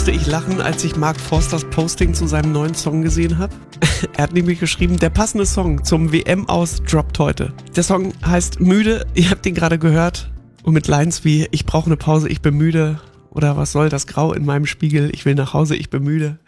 musste ich lachen, als ich Mark Forsters Posting zu seinem neuen Song gesehen habe. Er hat nämlich geschrieben, der passende Song zum WM-Aus droppt heute. Der Song heißt Müde, ihr habt ihn gerade gehört. Und mit Lines wie, ich brauche eine Pause, ich bin müde. Oder was soll das Grau in meinem Spiegel, ich will nach Hause, ich bin müde.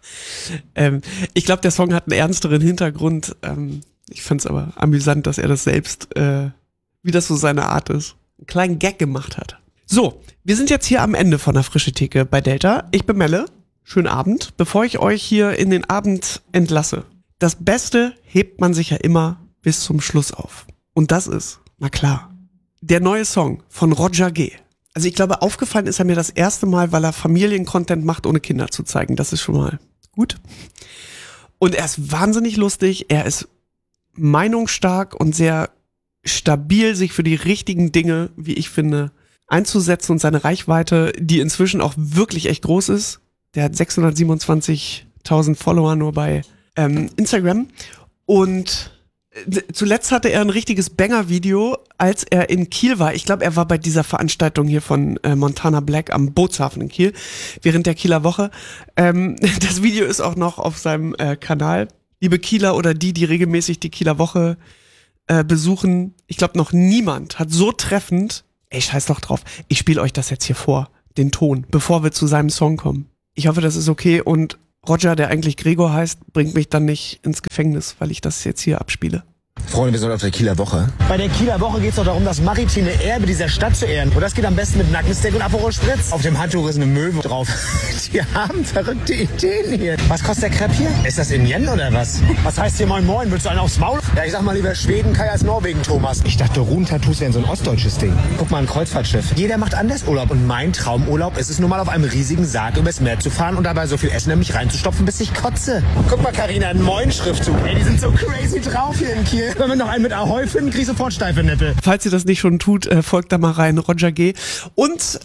Ich glaube, der Song hat einen ernsteren Hintergrund. Ich fand's aber amüsant, dass er das selbst, wie das so seine Art ist, einen kleinen Gag gemacht hat. So, wir sind jetzt hier am Ende von der Frische Theke bei Delta. Ich bin Melle. Schönen Abend. Bevor ich euch hier in den Abend entlasse, das Beste hebt man sich ja immer bis zum Schluss auf. Und das ist, na klar, der neue Song von Roger G. Also ich glaube, aufgefallen ist er mir das erste Mal, weil er Familiencontent macht, ohne Kinder zu zeigen. Das ist schon mal gut. Und er ist wahnsinnig lustig. Er ist meinungsstark und sehr stabil, sich für die richtigen Dinge, wie ich finde, einzusetzen und seine Reichweite, die inzwischen auch wirklich echt groß ist. Der hat 627.000 Follower nur bei Instagram. Und zuletzt hatte er ein richtiges Banger-Video, als er in Kiel war. Ich glaube, er war bei dieser Veranstaltung hier von Montana Black am Bootshafen in Kiel, während der Kieler Woche. Das Video ist auch noch auf seinem Kanal. Liebe Kieler oder die regelmäßig die Kieler Woche besuchen, ich glaube, noch niemand hat so treffend, ey, scheiß doch drauf, ich spiele euch das jetzt hier vor, den Ton, bevor wir zu seinem Song kommen. Ich hoffe, das ist okay und Roger, der eigentlich Gregor heißt, bringt mich dann nicht ins Gefängnis, weil ich das jetzt hier abspiele. Freunde, wir sind auf der Kieler Woche. Bei der Kieler Woche geht es doch darum, das maritime Erbe dieser Stadt zu ehren. Und das geht am besten mit Nackensteak und Aperol Spritz. Auf dem Handtuch ist eine Möwe drauf. Die haben verrückte Ideen hier. Was kostet der Crepe hier? Ist das in Yen oder was? Was heißt hier Moin Moin? Willst du einen aufs Maul? Ja, ich sag mal lieber Schweden, Kai als Norwegen, Thomas. Ich dachte, Runentattoos wären so ein ostdeutsches Ding. Guck mal, ein Kreuzfahrtschiff. Jeder macht anders Urlaub. Und mein Traumurlaub ist es nun mal, auf einem riesigen Sarg übers Meer zu fahren und dabei so viel Essen in mich reinzustopfen, bis ich kotze. Guck mal, Carina, ein Moin-Schriftzug. Ey, die sind so crazy drauf hier in Kiel. Wenn wir noch einen mit Ahoi finden, krieg ich sofort steife Nippel. Falls ihr das nicht schon tut, folgt da mal rein, Roger G. Und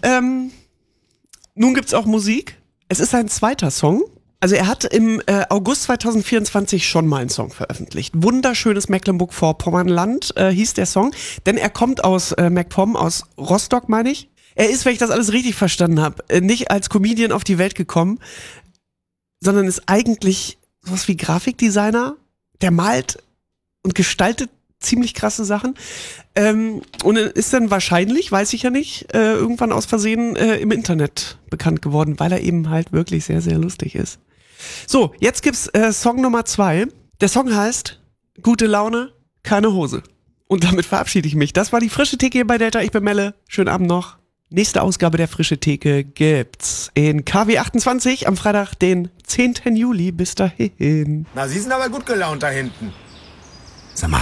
nun gibt's auch Musik. Es ist sein zweiter Song. Also er hat im August 2024 schon mal einen Song veröffentlicht. Wunderschönes Mecklenburg-Vorpommernland hieß der Song. Denn er kommt aus MacPom, aus Rostock, meine ich. Er ist, wenn ich das alles richtig verstanden habe, nicht als Comedian auf die Welt gekommen, sondern ist eigentlich sowas wie Grafikdesigner. Der malt und gestaltet ziemlich krasse Sachen. Und ist dann wahrscheinlich, weiß ich ja nicht, irgendwann aus Versehen im Internet bekannt geworden, weil er eben halt wirklich sehr, sehr lustig ist. So, jetzt gibt's Song Nummer 2. Der Song heißt Gute Laune, keine Hose. Und damit verabschiede ich mich. Das war die Frische Theke hier bei Delta. Ich bin Melle. Schönen Abend noch. Nächste Ausgabe der Frische Theke gibt's in KW 28 am Freitag, den 10. Juli. Bis dahin. Na, Sie sind aber gut gelaunt da hinten. Sag mal,